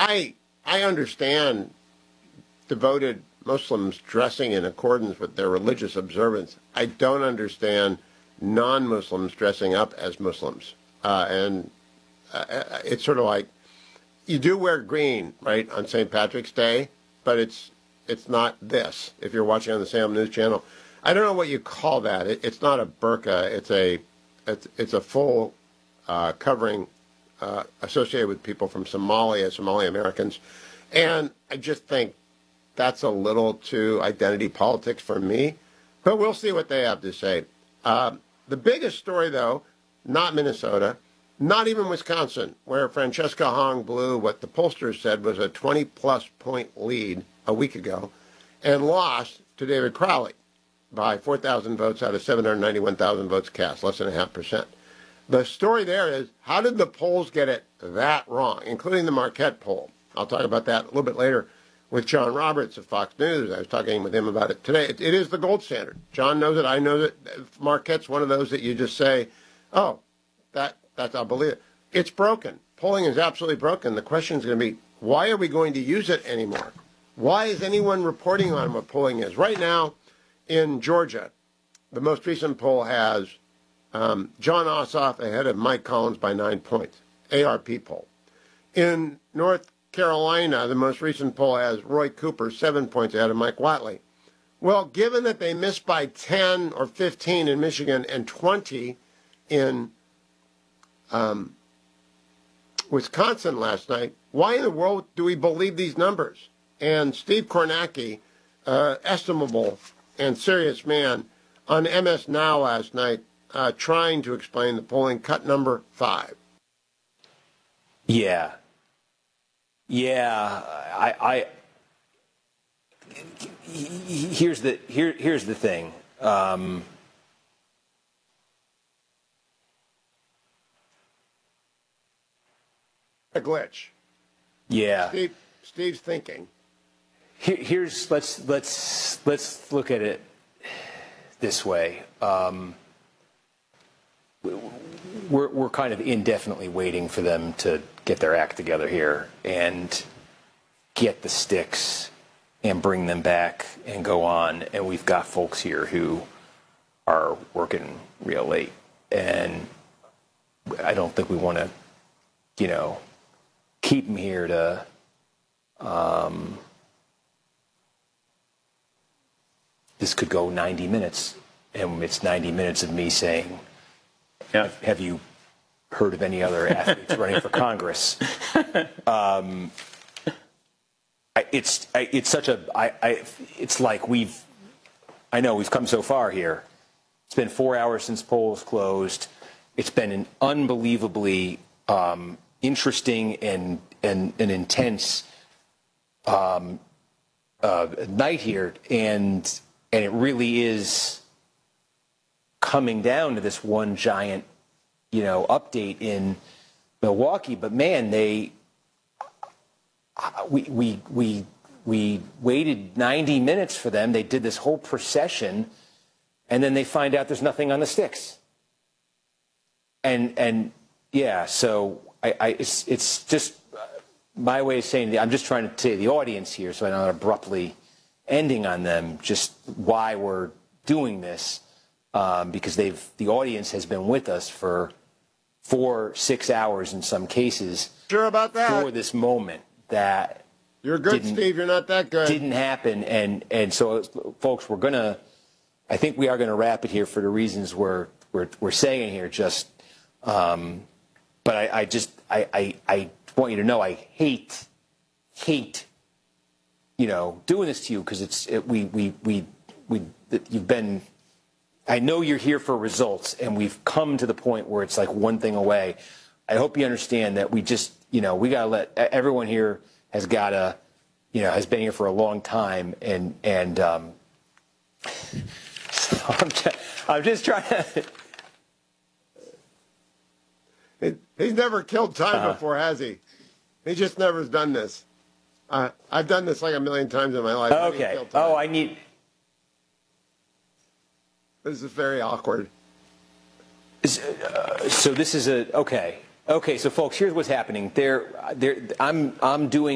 I understand devoted Muslims dressing in accordance with their religious observance. I don't understand non-Muslims dressing up as Muslims. It's sort of like, you do wear green, right, on St. Patrick's Day, but it's not this. If you're watching on the Salem News Channel, I don't know what you call that. It's not a burqa. It's a full covering associated with people from Somalia, Somali Americans, and I just think that's a little too identity politics for me. But we'll see what they have to say. The biggest story, though, not Minnesota. Not even Wisconsin, where Francesca Hong blew what the pollsters said was a 20-plus point lead a week ago and lost to David Crowley by 4,000 votes out of 791,000 votes cast, less than 0.5%. The story there is, how did the polls get it that wrong, including the Marquette poll? I'll talk about that a little bit later with John Roberts of Fox News. I was talking with him about it today. It is the gold standard. John knows it. I know that. Marquette's one of those that you just say, oh, I'll believe it. It's broken. Polling is absolutely broken. The question is going to be, why are we going to use it anymore? Why is anyone reporting on what polling is? Right now, in Georgia, the most recent poll has John Ossoff ahead of Mike Collins by 9 points, ARP poll. In North Carolina, the most recent poll has Roy Cooper 7 points ahead of Mike Whatley. Well, given that they missed by 10 or 15 in Michigan and 20 in Wisconsin last night, why in the world do we believe these numbers? And Steve Kornacki, estimable and serious man, on MS Now last night, trying to explain the polling, cut number 5. Yeah. Here's the thing. A glitch. Yeah. Steve's thinking. Let's look at it this way. We're kind of indefinitely waiting for them to get their act together here and get the sticks and bring them back and go on. And we've got folks here who are working real late, and I don't think we want to, keep them here to this could go 90 minutes, and it's 90 minutes of me saying, have you heard of any other athletes running for Congress? It's like we've come so far here. It's been 4 hours since polls closed. It's been an unbelievably interesting and an intense night here, and it really is coming down to this one giant, update in Milwaukee. But man, we waited 90 minutes for them. They did this whole procession, and then they find out there's nothing on the sticks. And yeah, so it's just my way of saying I'm just trying to say to the audience here, so I'm not abruptly ending on them, just why we're doing this, because the audience has been with us for 4-6 hours in some cases. Sure about that? For this moment that you're good, Steve. You're not that good. Didn't happen, and so folks, I think we are gonna wrap it here for the reasons we're saying here. Just, but I want you to know I hate doing this to you, because you've been. I know you're here for results, and we've come to the point where it's like one thing away. I hope you understand that we just, we got to let everyone here has got to, has been here for a long time, and so I'm just trying to. He's never killed time before, has he? He just never has done this. I've done this like a million times in my life. Okay. This is very awkward. So this is okay. So folks, here's what's happening. I'm doing